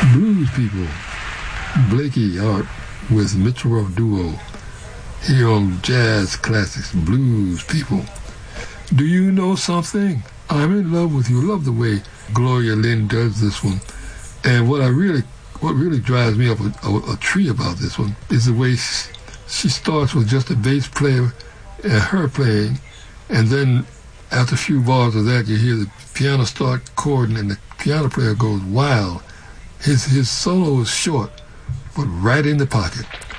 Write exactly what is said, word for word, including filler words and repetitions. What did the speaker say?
Blues People, Blakey Art with Mitchell Ruff Duo, here on Jazz Classics, Blues People. Do you know something? I'm in love with you. Love the way Gloria Lynn does this one. And what I really, what really drives me up a, a, a tree about this one is the way she, she starts with just a bass player and her playing, and then after a few bars of that, you hear the piano start chording, and the piano player goes wild. His his solo is short, but right in the pocket.